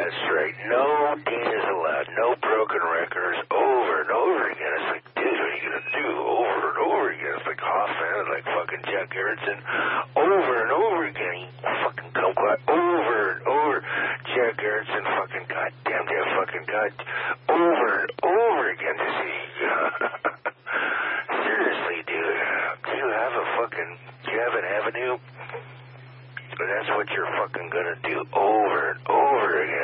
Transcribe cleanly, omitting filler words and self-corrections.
That's right. No Dina's allowed. No broken records. Over and over again. It's like, dude, what are you going to do? Over and over again. It's like Hoffman, like fucking Jack Erickson. Over and over again. He fucking kumquat. Over and over. Jack Erickson fucking goddamn that fucking god. Over and over again. Seriously, dude. Do you have an avenue? That's what you're fucking gonna do over and over again.